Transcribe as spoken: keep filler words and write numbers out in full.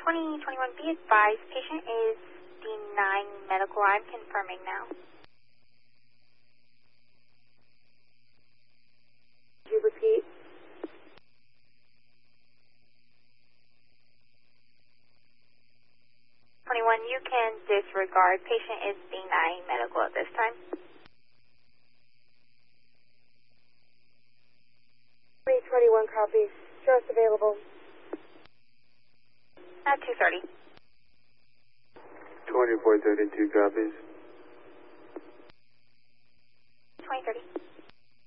twenty twenty-one, be advised, patient is denying medical. I'm confirming now. Could you repeat? twenty-one, you can disregard. Patient is denying medical at this time. three twenty-one copies. Show us available. At two thirty. twenty-four thirty-two copies. twenty thirty.